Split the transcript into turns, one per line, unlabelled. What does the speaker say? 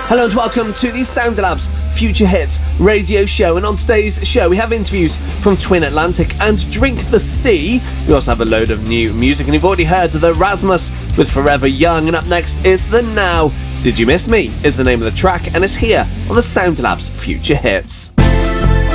Hello and welcome to the Sound Labs Future Hits radio show. And on today's show, we have interviews from Twin Atlantic and Drink the Sea. We also have a load of new music, and you've already heard the Rasmus with Forever Young. And up next is The Now. Did You Miss Me is the name of the track, and it's here on the Sound Labs Future Hits.